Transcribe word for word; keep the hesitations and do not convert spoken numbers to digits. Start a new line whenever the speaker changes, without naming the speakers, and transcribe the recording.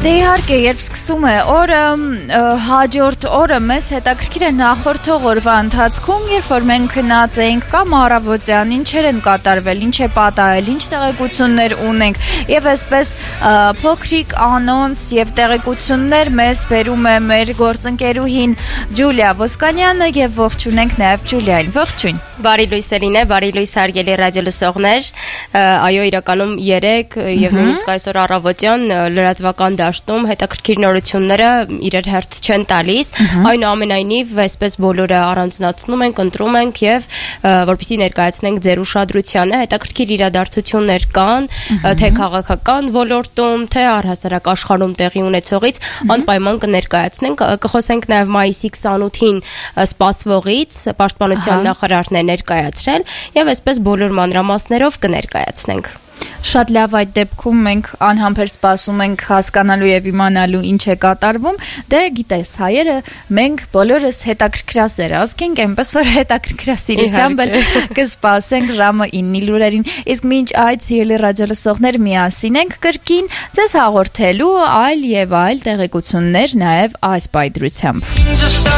Դե իհարկե, երբ սկսում է օրը, հաջորդ օրը մեզ հետաքրքիր է նախորդող օրվա ընթացքում, երբ որ մենք քնած էինք կամ առավոտյան, ինչեր են կատարվել, ինչ է պատահել, ինչ տեղեկություններ ունենք, եւ այսպես փոքրիկ անոնս եւ տեղեկություններ մեզ բերում է մեր գործընկերուհին Ջուլիա Ոսկանյանը եւ ողջունենք նաեւ Ջուլիային։ Ողջույն։
Բարի լույս Էլինե, բարի լույս հարգելի ռադիոլսողներ, այո, իրականում երեկ եւ նույնիսկ այսօր առավոտյան լրատվական դաշտում հետաքրքիր նորությունները իրար հերթ չեն տալիս, այնուամենայնիվ այսպես բոլորը առանձնացնում ենք, ընտրում ենք եւ որպեսզի ներկայացնենք ձեր ուշադրությանը, հետաքրքիր իրադարձություններ կան, թե քաղաքական ոլորտում, թե առհասարակ աշխարհում տեղի ունեցողից, անպայման կներկայացնենք, կխոսենք նաեւ մայիսի քսանութին սպասվողից, պաշտպանության նախարարն է ներկայացրել եւ այսպես բոլոր մանրամասներով կներկայացնենք։
Շատ լավ, այդ դեպքում մենք անհամբեր սպասում ենք հասկանալու եւ իմանալու ինչ է կատարվում։ Դե գիտես, հայերը մենք բոլորս հետաքրքրասեր ազգ ենք, այնպես որ հետաքրքրասիրությամբ էլ կսպասենք ժամը ինի լուրերին։ Իսկ մինչ այդ սիրելի ռադիոլսողներ միասին ենք կրկին ձեզ հաղորդելու այլ եւ այլ տեղեկություններ նաեւ այս պայդրությամբ։